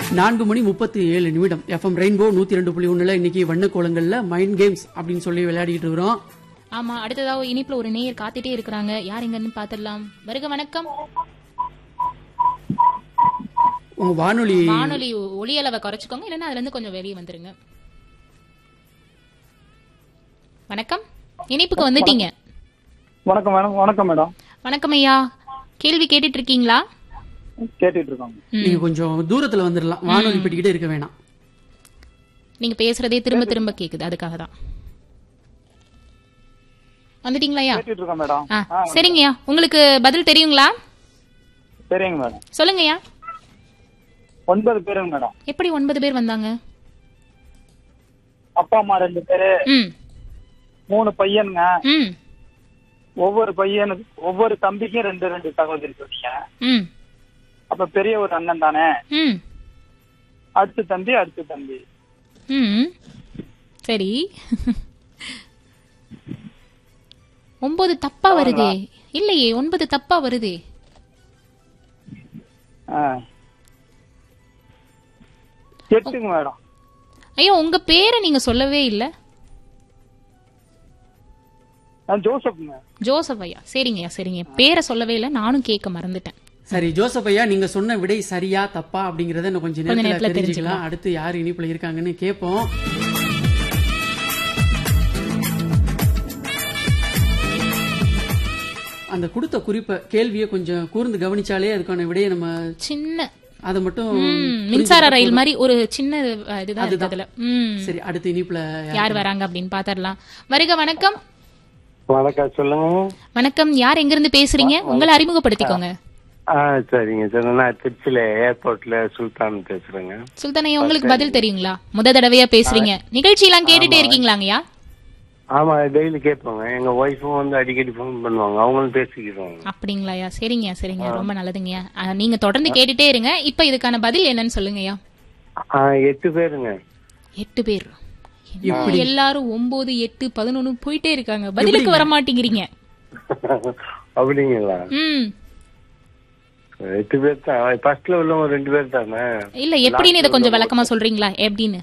4:37 FM rainbow 102.1 இன்னைக்கு வண்ணக்கோலங்கள்ல mind games அப்படின்னு சொல்லி விளையாடிட்டு இருக்கிறோம். ஆமா, அடுத்ததாக இனிப்புல ஒரு நேயர் காத்துட்டே இருக்கிறாங்க. யார் எங்கன்னு பாத்துடலாம். வருக, வணக்கம். உங்க வானொலி ஒலி அளவை குறைச்சுக்கோங்க, இல்லைன்னா அதுல இருந்து கொஞ்சம் வெளியே வந்துருங்க. வணக்கம், இனிப்புக்கு வந்துட்டீங்க. வணக்கம் மேடம். வணக்கம் மேடம். வணக்கம் ஐயா, கேள்வி கேட்டுட்டு இருக்கீங்களா? கேட்டுட்டு இருக்கோம். நீங்க கொஞ்சம் தூரத்துல வந்துடலாம், வானொலி பெட்டிக்கிட்டே இருக்க வேணாம். நீங்க பேசுறதே திரும்ப திரும்ப கேக்குது, அதுக்காக தான். வந்துட்டீங்களா ஐயா? கேட்டுட்டு இருக்கோம் மேடம். சரிங்கய்யா, உங்களுக்கு பதில் தெரியுங்களா? சரிங்க மேடம். சொல்லுங்கய்யா. 9 பேருங்க மேடம். எப்படி 9 பேர் வந்தாங்க? அப்பா அம்மா 2 பேரு, 3 பையனுங்க. ஒவ்வொரு தம்பிக்கும் 2 சகோதரி சொன்னீங்க. அப்ப பெரிய ஒரு அண்ணன் தானே. அடுத்த தம்பி. சரி. 9 தப்பா வருதே. இல்லையே, 9 தப்பா வருதே. 8 மேடம். ஐயோ, உங்க பேரை நீங்க சொல்லவே இல்ல. ஜோசப் ஐயா. சரிங்க, பேரை சொல்லவே இல்ல, நானும் கேட்க மறந்துட்டேன். சரி ஜோசப் ஐயா, நீங்க சொன்ன விடை சரியா தப்பா அப்படிங்கறத இன்னும் கொஞ்சம் நேரத்துல தெரிஞ்சுக்கலாம். அடுத்து யார் இனிப்புல இருக்காங்கன்னு கேட்போம். அந்த கொடுத்த குறிப்ப கேள்வியை கொஞ்சம் கூர்ந்து கவனிச்சாலே அதுக்கான விடையை நம்ம சின்ன அதை மட்டும் மின்சார ரயில் மாதிரி ஒரு சின்ன இதுதான். சரி, அடுத்து இனிப்புல யார் வராங்க அப்படின்னு பாத்திரலாம். வருக, வணக்கம். வணக்கம், சொல்லுங்க. வணக்கம், யார் எங்க இருந்து பேசுறீங்க? உங்களை அறிமுகப்படுத்திக்கோங்க. சரிங்க சார், நான் திருச்சியில ஏர்போர்ட்ல சுல்தான் பேசுறேங்க. சுல்தானையா, உங்களுக்கு பதில் தெரியுங்களா? முத தடவையா பேசுறீங்க. நிகழ்ச்சி எல்லாம் கேட்டுட்டே இருக்கீங்களாங்கய்யா? ஆமா, டெய்லி கேட்பாங்க. எங்க ஒய்ஃபும் வந்து அடிக்கடி போன் பண்ணுவாங்க, அவங்களும் பேசிக்கிறாங்க. அப்படிங்களாயா? சரிங்க, ரொம்ப நல்லதுங்கய்யா. நீங்க தொடர்ந்து கேட்டுட்டே இருங்க. இப்ப இதுக்கான பதில் என்னன்னு சொல்லுங்கய்யா. 8 பேருங்க. 8 பேர். எல்லாரும் 9, 8, 11 போயிட்டே இருக்காங்க, பதிலுக்கு வர மாட்டேங்கிறீங்க. அப்படிங்களா? 8 பேர் தான். ஃபர்ஸ்ட்ல உள்ளவங்க 2 பேர் தானே? இல்ல, எப்படின்னு இதை கொஞ்சம் விளக்கமா சொல்றீங்களா? எப்படின்னு?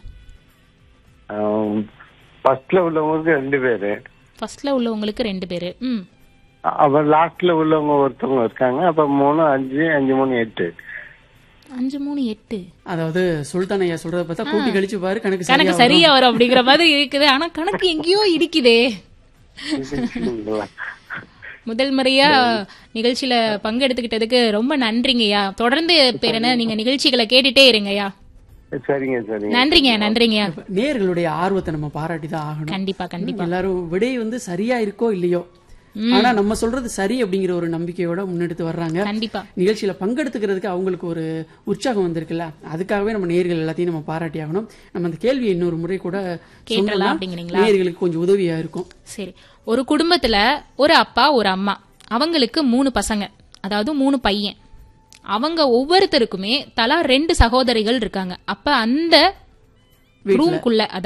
ஃபர்ஸ்ட்ல உள்ளவங்களுக்கு 2 பேரு. ஃபர்ஸ்ட்ல உள்ளவங்களுக்கு 2 பேரு. அப்புறம் லாஸ்ட்ல உள்ளவங்க ஒருத்தவங்க இருக்காங்க. அப்ப 3, 5, 5, 3, 8. 5, 3, 8. அதாவது சுல்தான் ஐயா சொல்றத பார்த்தா கூட்டி கழிச்சு பாரு, கணக்கு சரியா வரும் அப்படிங்கிற மாதிரி இருக்குது. ஆனா கணக்கு எங்கேயோ இடிக்குதே. முதல் முறையா நிகழ்ச்சியில பங்கெடுத்துக்கிட்டதுக்கு ரொம்ப நன்றிங்கய்யா. தொடர்ந்து நீங்க நிகழ்ச்சிகளை கேட்டுட்டே இருங்கய்யா. சரிங்க. நன்றிங்க. நேயர்களுடைய ஆர்வத்தை நம்ம பாராட்டி தான் ஆகணும். கண்டிப்பா. எல்லாரும் விடை வந்து சரியா இருக்கோ இல்லையோ, ஆனா நம்ம சொல்றது சரி அப்படிங்கிற ஒரு நம்பிக்கையோட முன்னெடுத்து வர்றாங்க. கண்டிப்பா நிகழ்ச்சியில பங்கெடுத்துக்கிறதுக்கு அவங்களுக்கு ஒரு உற்சாகம் வந்திருக்குல்ல, அதுக்காகவே நம்ம நேயர்கள் எல்லாத்தையும் நம்ம பாராட்டி ஆகணும். நம்ம அந்த கேள்வியை இன்னொரு முறை கூட கேட்கலாம் அப்படிங்கிறீங்களா? நேயர்களுக்கு கொஞ்சம் உதவியா இருக்கும். சரி, ஒரு குடும்பத்துல ஒரு அப்பா ஒரு அம்மா, அவங்களுக்கு 3 பசங்க, அதாவது 3 பையன். அவங்க ஒவ்வொருத்தருக்குமே தலா 2 சகோதரிகள் இருக்காங்க. அப்ப அந்த ரூம்குள்ள